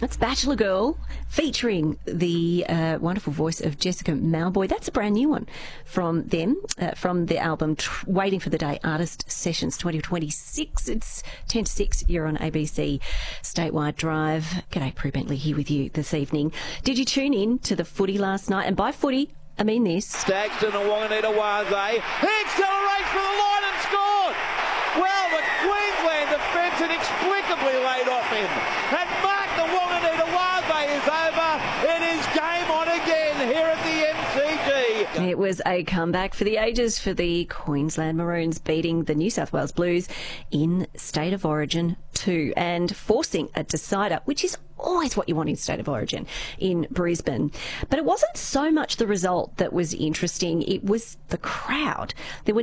That's Bachelor Girl, featuring the wonderful voice of Jessica Mauboy. That's a brand new one from them, from the album Waiting for the Day Artist Sessions 2026. It's 10 to 6. You're on ABC Statewide Drive. G'day, Prue Bentley here with you this evening. Did you tune in to the footy last night? And by footy, I mean this. Stagston and Wanganita Waze. He accelerates for the line and scored. Well, the Queensland defence inexplicably laid off him. And Mark, the Wanganita Waze is over. It is game on again here at the MCG. It was a comeback for the ages for the Queensland Maroons, beating the New South Wales Blues in State of Origin 2 and forcing a decider, which is always what you want in State of Origin in Brisbane. But it wasn't so much the result that was interesting, it was the crowd. There were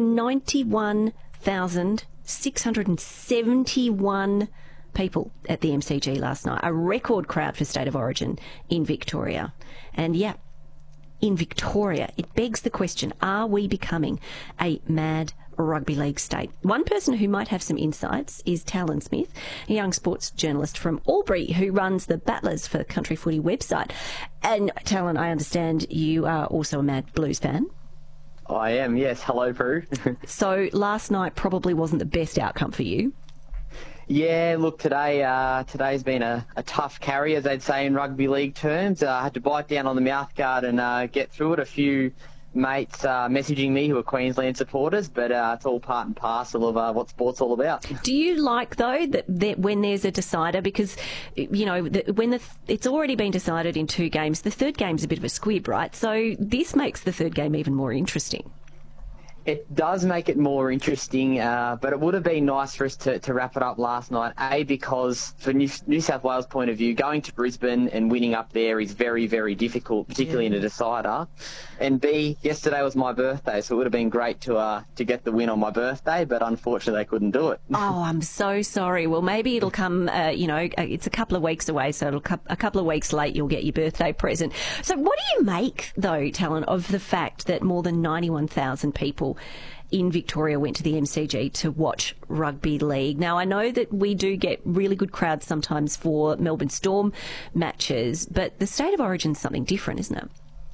91,671 people at the MCG last night, a record crowd for State of Origin in Victoria. And yeah, in Victoria, it begs the question, are we becoming a mad rugby league state? One person who might have some insights is Talon Smith, a young sports journalist from Albury who runs the Battlers for the Country Footy website. And Talon, I understand you are also a mad Blues fan. I am, yes. Hello, Prue. So last night probably wasn't the best outcome for you. Yeah, look, today's been a tough carry, as they'd say in rugby league terms. I had to bite down on the mouthguard and get through it. A few mates messaging me who are Queensland supporters, but it's all part and parcel of what sport's all about. Do you like, though, that when there's a decider, because, you know, it's already been decided in 2 games, the third game's a bit of a squib, right? So this makes the third game even more interesting. It does make it more interesting, but it would have been nice for us to wrap it up last night, A, because for New South Wales' point of view, going to Brisbane and winning up there is very, very difficult, particularly in a decider. And B, yesterday was my birthday, so it would have been great to get the win on my birthday, but unfortunately they couldn't do it. Oh, I'm so sorry. Well, maybe it'll come, it's a couple of weeks away, so a couple of weeks late you'll get your birthday present. So what do you make, though, Talon, of the fact that more than 91,000 people in Victoria went to the MCG to watch rugby league? Now, I know that we do get really good crowds sometimes for Melbourne Storm matches, but the State of Origin is something different, isn't it?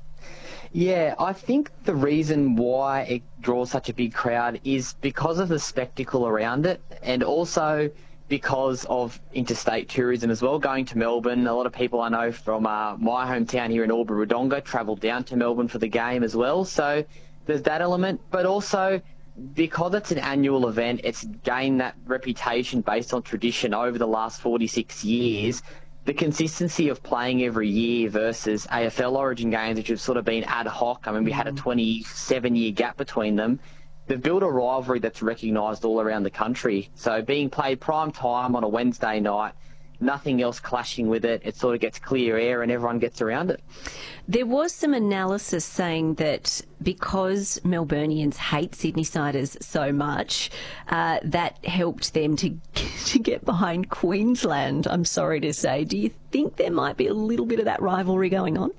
Yeah, I think the reason why it draws such a big crowd is because of the spectacle around it, and also because of interstate tourism as well. Going to Melbourne, a lot of people I know from my hometown here in Albury-Wodonga travel down to Melbourne for the game as well. So there's that element, but also because it's an annual event, it's gained that reputation based on tradition over the last 46 years. The consistency of playing every year versus AFL Origin games, which have sort of been ad hoc. I mean, we had a 27-year gap between them. They've built a rivalry that's recognised all around the country. So being played prime time on a Wednesday night, nothing else clashing with it, it sort of gets clear air and everyone gets around it. There was some analysis saying that because Melburnians hate Sydney-siders so much, that helped them to get behind Queensland, I'm sorry to say. Do you think there might be a little bit of that rivalry going on?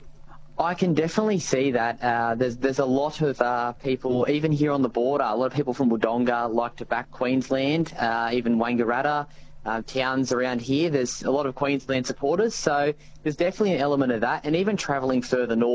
I can definitely see that. There's a lot of people, even here on the border, a lot of people from Wodonga like to back Queensland, even Wangaratta. Towns around here, there's a lot of Queensland supporters, so there's definitely an element of that, and even travelling further north